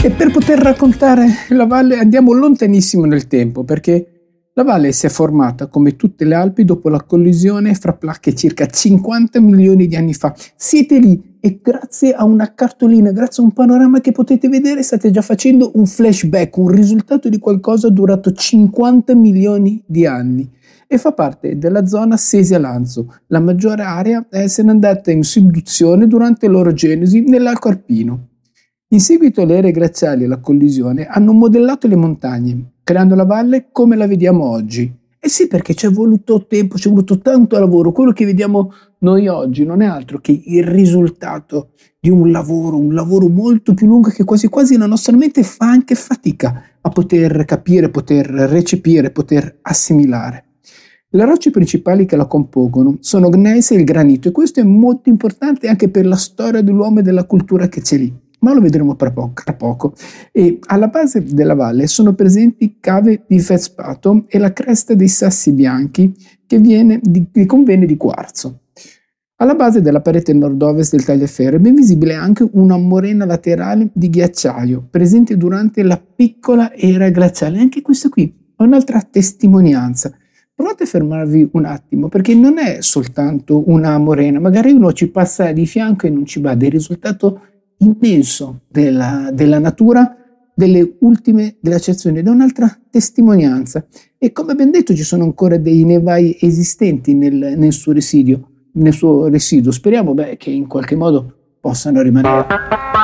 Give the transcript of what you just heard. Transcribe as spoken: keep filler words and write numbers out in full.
E per poter raccontare la valle andiamo lontanissimo nel tempo, perché la valle si è formata, come tutte le Alpi, dopo la collisione fra placche circa cinquanta milioni di anni fa. Siete lì e grazie a una cartolina, grazie a un panorama che potete vedere, state già facendo un flashback, un risultato di qualcosa durato cinquanta milioni di anni. E fa parte della zona Sesia-Lanzo, la maggiore area a essere andata in subduzione durante l'orogenesi nell'arco alpino. In seguito alle ere glaciali e alla collisione hanno modellato le montagne, creando la valle come la vediamo oggi. E sì, perché ci è voluto tempo, ci è voluto tanto lavoro. Quello che vediamo noi oggi non è altro che il risultato di un lavoro, un lavoro molto più lungo che quasi quasi la nostra mente fa anche fatica a poter capire, poter recepire, poter assimilare. Le rocce principali che la compongono sono gneiss e il granito, e questo è molto importante anche per la storia dell'uomo e della cultura che c'è lì. Ma lo vedremo tra poco, tra poco. E alla base della valle sono presenti cave di feldspato e la cresta dei sassi bianchi che viene di, che conviene di quarzo. Alla base della parete nord-ovest del tagliaferro è ben visibile anche una morena laterale di ghiacciaio, presente durante la piccola era glaciale. Anche questa qui è un'altra testimonianza. Provate a fermarvi un attimo, perché non è soltanto una morena, magari uno ci passa di fianco e non ci bada, il risultato immenso della, della natura, delle ultime glaciazioni, ed è un'altra testimonianza. E come abbiamo detto, ci sono ancora dei nevai esistenti nel, nel suo residuo, nel suo residuo. Speriamo beh, che in qualche modo possano rimanere.